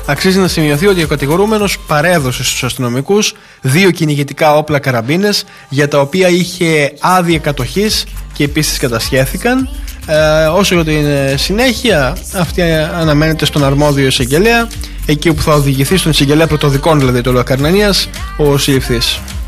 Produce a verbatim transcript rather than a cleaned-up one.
Αξίζει να σημειωθεί ότι ο κατηγορούμενος παρέδωσε στους αστυνομικούς δύο κυνηγητικά όπλα καραμπίνες, για τα οποία είχε άδεια κατοχής και επίσης κατασχέθηκαν. Ε, όσο για την συνέχεια, αυτή αναμένεται στον αρμόδιο εισαγγελέα, εκεί όπου θα οδηγηθεί, στον εισαγγελέα πρωτοδικών δηλαδή του Λακαρνανίας, ο συλληφθής.